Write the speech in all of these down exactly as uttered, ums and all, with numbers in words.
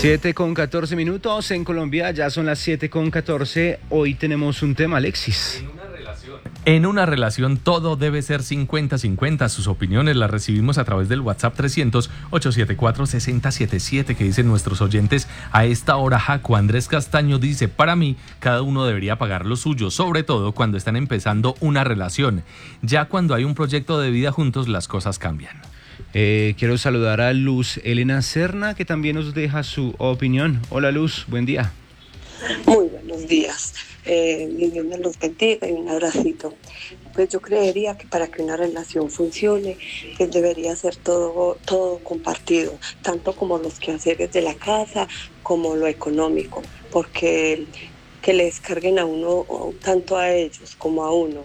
siete con catorce minutos en Colombia, ya son las siete con catorce. Hoy tenemos un tema, Alexis. En una relación. En una relación todo debe ser cincuenta cincuenta. Sus opiniones las recibimos a través del WhatsApp trescientos, ochocientos setenta y cuatro, sesenta setenta y siete que dicen nuestros oyentes a esta hora. Jaco Andrés Castaño dice: para mí, cada uno debería pagar lo suyo, sobre todo cuando están empezando una relación. Ya cuando hay un proyecto de vida juntos, las cosas cambian. Eh, quiero saludar a Luz Elena Serna, que también nos deja su opinión. Hola Luz, buen día. Muy buenos días. Eh, Dios me los bendiga y un abracito. Pues yo creería que para que una relación funcione, pues debería ser todo, todo compartido, tanto como los quehaceres de la casa, como lo económico, porque que les carguen a uno, tanto a ellos como a uno,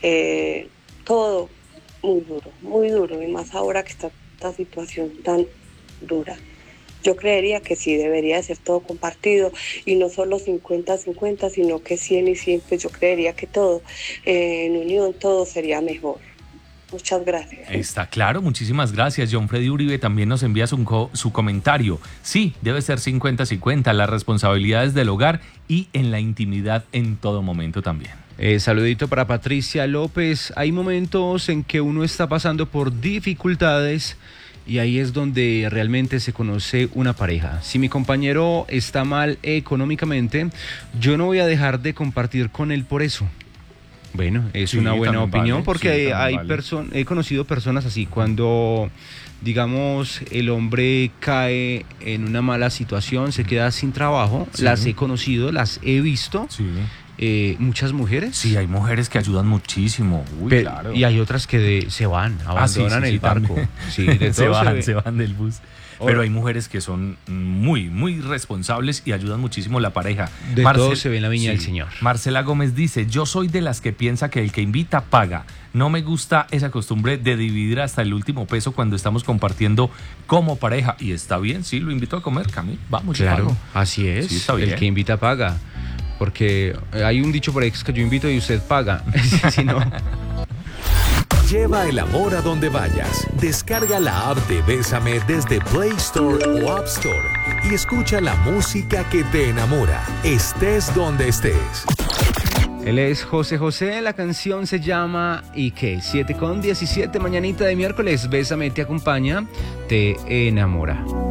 eh, todo muy duro, muy duro, y más ahora que está esta situación tan dura. Yo creería que sí, debería ser todo compartido y no solo cincuenta cincuenta, sino que cien y cien, pues yo creería que todo, eh, en unión todo sería mejor. Muchas gracias. Está claro, muchísimas gracias. John Freddy Uribe también nos envía su, co- su comentario. Sí, debe ser cincuenta cincuenta, las responsabilidades del hogar y en la intimidad en todo momento también. Eh, saludito para Patricia López. Hay momentos en que uno está pasando por dificultades y ahí es donde realmente se conoce una pareja. Si mi compañero está mal económicamente, yo no voy a dejar de compartir con él por eso. Bueno, es Sí, una buena también opinión, vale, porque sí, hay, también hay vale. perso- he conocido personas así, cuando, digamos, el hombre cae en una mala situación, se queda sin trabajo, Sí. las he conocido, las he visto, Sí. eh, muchas mujeres. Sí, hay mujeres que ayudan muchísimo. Uy, Pe- claro. Y hay otras que de- se van, abandonan Ah, sí, sí, sí, el barco. también. Sí, de se todo van, ve. se van del bus. Ahora- Pero hay mujeres que son muy, muy responsables y ayudan muchísimo a la pareja. De todo se ve en la viña del Señor. Marcela Gómez dice: yo soy de las que piensa que el que invita paga. No me gusta esa costumbre de dividir hasta el último peso cuando estamos compartiendo como pareja. Y está bien, sí, lo invito a comer, Camil. Vamos, yo Claro, pago. así es. Sí, está el bien. que invita paga. Porque hay un dicho por ahí que es que yo invito y usted paga. Si no. Lleva el amor a donde vayas. Descarga la app de Bésame desde Play Store o App Store y escucha la música que te enamora, estés donde estés. Él es José José, la canción se llama ¿Y qué? siete con diecisiete, mañanita de miércoles. Bésame te acompaña, te enamora.